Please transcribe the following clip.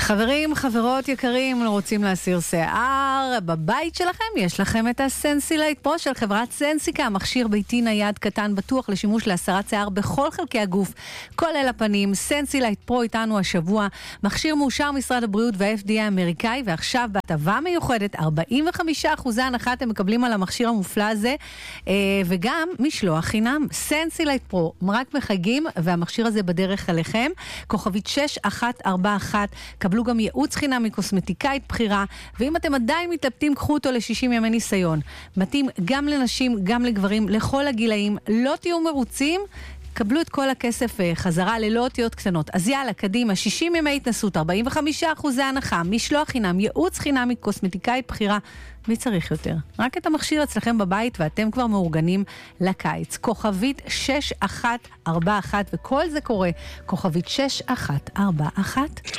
חברים, חברות יקרים, רוצים להסיר שיער בבית שלכם? יש לכם את הסנסילייט פרו של חברת סנסיקה, מכשיר ביתי נייד קטן בטוח לשימוש להסרת שיער בכל חלקי הגוף, כולל הפנים. סנסילייט פרו איתנו השבוע, מכשיר מאושר משרד הבריאות וה-FDA האמריקאי, ועכשיו בהטבה מיוחדת 45% הנחה אתם מקבלים על המכשיר המופלא הזה, וגם משלוח חינם. סנסילייט פרו, רק מחגים, והמכשיר הזה בדרך אליכם. כוכבית 6141, קבלו גם ייעוץ חינם מקוסמטיקאית בחירה, ואם אתם עדיין מתלבטים, קחו אותו ל-60 ימי ניסיון. מתאים גם לנשים, גם לגברים, לכל הגילאים. לא תהיו מרוצים? קבלו את כל הכסף חזרה ללא אותיות קטנות. אז יאללה, קדימה, 60 ימי התנסות, 45% הנחה, משלוח חינם, ייעוץ חינם מקוסמטיקאית בחירה. מי צריך יותר? רק את המכשיר אצלכם בבית ואתם כבר מאורגנים לקיץ. כוכבית 6141, וכל זה קורה. כוכבית 6141.